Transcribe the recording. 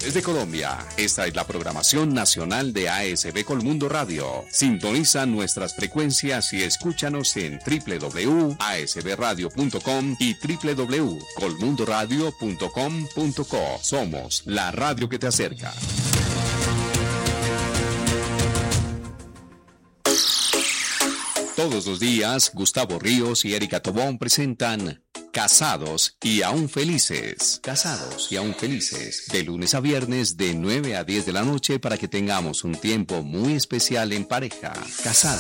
regiones de Colombia. Esta es la programación nacional de ASB Colmundo Radio. Sintoniza nuestras frecuencias y escúchanos en www.asbradio.com y www.colmundoradio.com.co. Somos la radio que te acerca. Todos los días, Gustavo Ríos y Erika Tobón presentan Casados y aún felices. Casados y aún felices. De lunes a viernes de 9 a 10 de la noche para que tengamos un tiempo muy especial en pareja. Casados.